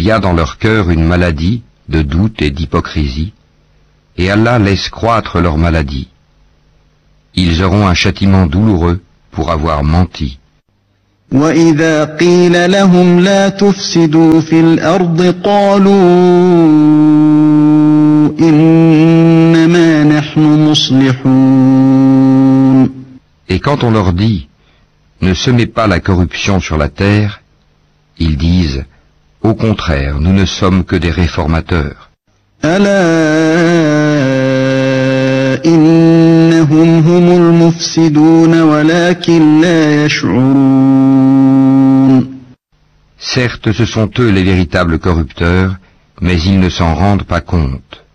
y a dans leur cœur une maladie de doute et d'hypocrisie, et Allah laisse croître leur maladie. Ils auront un châtiment douloureux pour avoir menti. وَإِذَا قِيلَ لَهُمْ لَا تُفْسِدُوا فِي الْأَرْضِ قَالُوا إِنَّمَا نَحْنُ مُصْلِحُونَ. Et quand on leur dit « Ne semez pas la corruption sur la terre », ils disent « Au contraire, nous ne sommes que des réformateurs. » إنهم هم المفسدون ولكن لا يشعرون. Certes, ce sont eux les véritables corrupteurs, mais ils ne s'en rendent pas compte.